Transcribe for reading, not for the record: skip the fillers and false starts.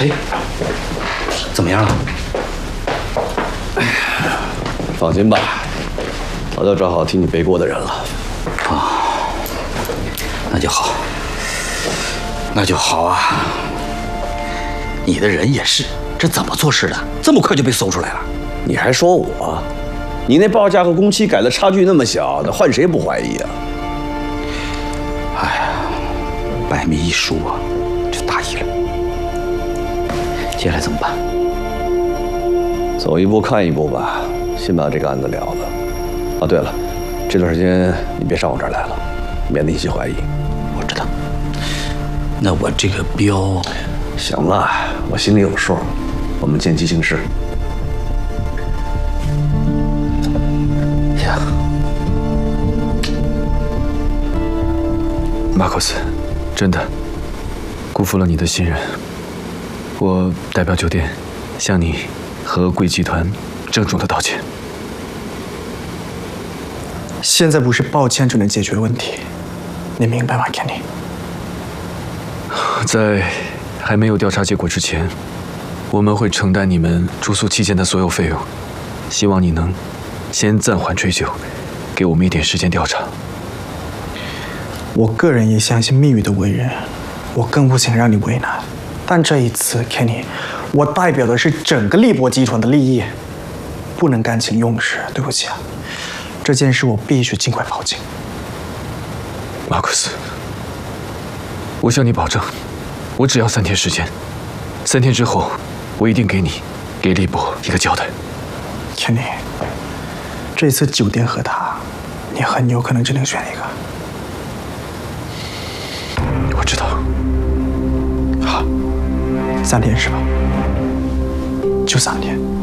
哎，怎么样了？ 放心吧，我都找好替你背锅的人了。 啊，那就好，那就好啊。你的人也是，这怎么做事的？这么快就被搜出来了？ 你还说我？你那报价和工期改的差距那么小，那换谁不怀疑啊？ 哎呀，百密一疏啊，就大意了。接下来怎么办？ 走一步看一步吧，先把这个案子了了。哦，对了，这段时间你别上我这儿来了，免得引起怀疑。 我知道。那我这个标， 行了，我心里有数，我们见机行事。 行。 马库斯，真的辜负了你的信任。我代表酒店向你和贵集团郑重的道歉。 现在不是抱歉就能解决的问题，你明白吗 ，Kenny？ 在还没有调查结果之前，我们会承担你们住宿期间的所有费用。希望你能先暂缓追究，给我们一点时间调查。 我个人也相信密语的为人，我更不想让你为难。但这一次 ，Kenny， 我代表的是整个利博集团的利益，不能感情用事。对不起啊，这件事我必须尽快报警。 马库斯，我向你保证，我只要3天时间，3天之后，我一定给利博一个交代。 Kenny， 这次酒店和他，你很有可能只能选一个。 我知道。 好，3天是吧？就3天。